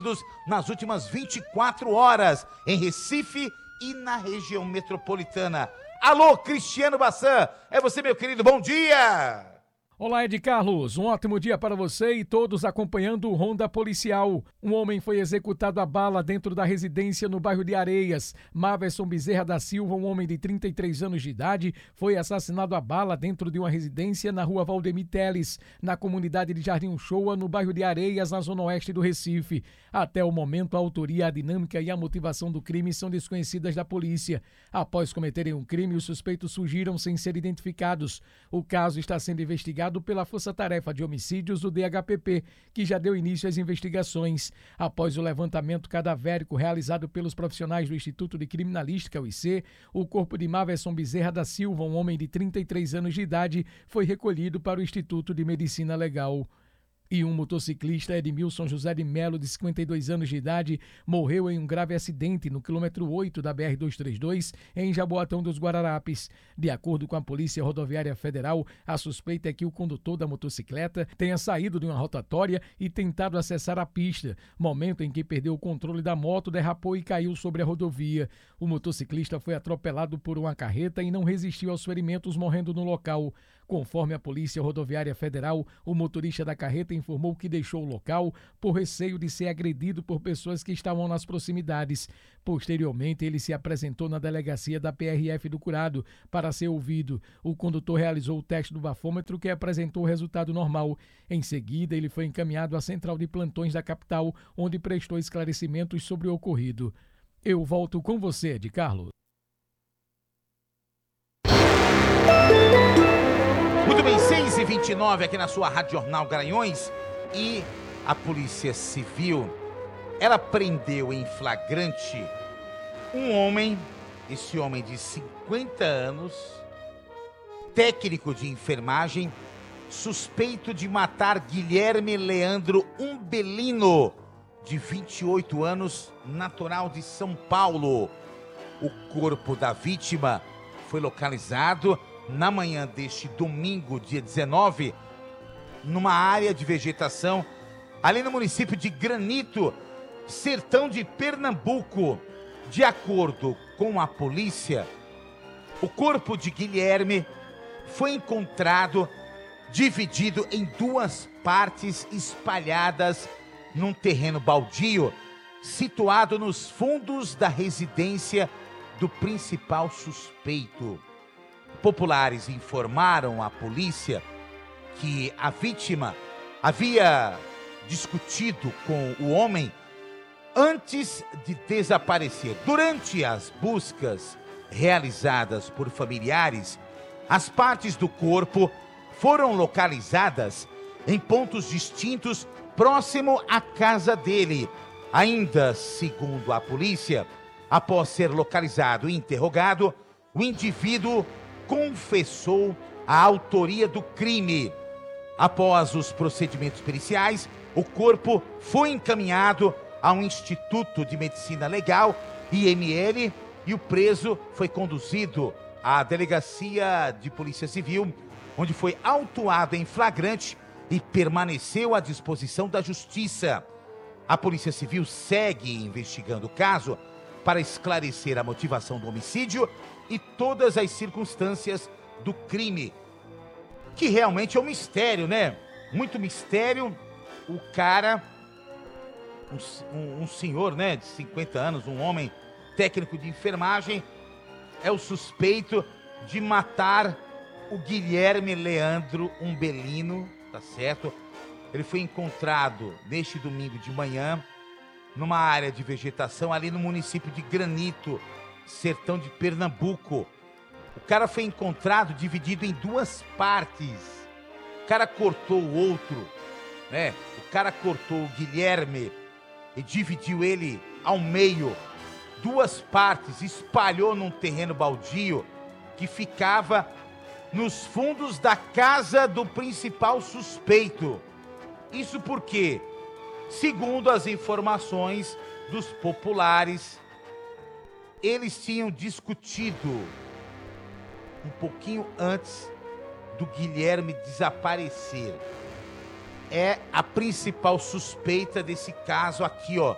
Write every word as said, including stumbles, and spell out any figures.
nas últimas vinte e quatro horas em Recife e na região metropolitana. Alô, Cristiano Bassan, é você, meu querido, bom dia! Olá, Ed Carlos, um ótimo dia para você e todos acompanhando o Ronda Policial. Um homem foi executado a bala dentro da residência no bairro de Areias. Maverson Bezerra da Silva, um homem de trinta e três anos de idade, foi assassinado a bala dentro de uma residência na rua Valdemir Teles, na comunidade de Jardim Uchoa, no bairro de Areias, na zona oeste do Recife. Até o momento, a autoria, a dinâmica e a motivação do crime são desconhecidas da polícia. Após cometerem um crime, os suspeitos fugiram sem ser identificados. O caso está sendo investigado pela Força Tarefa de Homicídios do D H P P, que já deu início às investigações. Após o levantamento cadavérico realizado pelos profissionais do Instituto de Criminalística, o I C, o corpo de Maverson Bezerra da Silva, um homem de trinta e três anos de idade, foi recolhido para o Instituto de Medicina Legal. E um motociclista, Edmilson José de Melo, de cinquenta e dois anos de idade, morreu em um grave acidente no quilômetro oito da B R duzentos e trinta e dois, em Jaboatão dos Guararapes. De acordo com a Polícia Rodoviária Federal, a suspeita é que o condutor da motocicleta tenha saído de uma rotatória e tentado acessar a pista, momento em que perdeu o controle da moto, derrapou e caiu sobre a rodovia. O motociclista foi atropelado por uma carreta e não resistiu aos ferimentos, morrendo no local. Conforme a Polícia Rodoviária Federal, o motorista da carreta informou que deixou o local por receio de ser agredido por pessoas que estavam nas proximidades. Posteriormente, ele se apresentou na delegacia da P R F do Curado para ser ouvido. O condutor realizou o teste do bafômetro, que apresentou o resultado normal. Em seguida, ele foi encaminhado à central de plantões da capital, onde prestou esclarecimentos sobre o ocorrido. Eu volto com você, Ed Carlos. Muito bem, seis e vinte e nove aqui na sua Rádio Jornal Garanhões. E a Polícia Civil, ela prendeu em flagrante um homem, esse homem de cinquenta anos, técnico de enfermagem, suspeito de matar Guilherme Leandro Umbelino, de vinte e oito anos, natural de São Paulo. O corpo da vítima foi localizado na manhã deste domingo, dia dezenove, numa área de vegetação ali no município de Granito, sertão de Pernambuco. De acordo com a polícia, o corpo de Guilherme foi encontrado dividido em duas partes espalhadas num terreno baldio situado nos fundos da residência do principal suspeito. Populares informaram à polícia que a vítima havia discutido com o homem antes de desaparecer. Durante as buscas realizadas por familiares, as partes do corpo foram localizadas em pontos distintos próximo à casa dele. Ainda segundo a polícia, após ser localizado e interrogado, o indivíduo confessou a autoria do crime. Após os procedimentos periciais, o corpo foi encaminhado ao Instituto de Medicina Legal, I M L, e o preso foi conduzido à Delegacia de Polícia Civil, onde foi autuado em flagrante e permaneceu à disposição da Justiça. A Polícia Civil segue investigando o caso para esclarecer a motivação do homicídio e todas as circunstâncias do crime, que realmente é um mistério, né? Muito mistério. O cara, um, um, um senhor, né, de cinquenta anos, um homem técnico de enfermagem, é o suspeito de matar o Guilherme Leandro Umbelino, tá certo? Ele foi encontrado neste domingo de manhã numa área de vegetação ali no município de Granito, sertão de Pernambuco. O cara foi encontrado dividido em duas partes. O cara cortou o outro, né? O cara cortou o Guilherme e dividiu ele ao meio, duas partes, espalhou num terreno baldio que ficava nos fundos da casa do principal suspeito. Isso porque, segundo as informações dos populares, eles tinham discutido um pouquinho antes do Guilherme desaparecer. É a principal suspeita desse caso aqui, ó.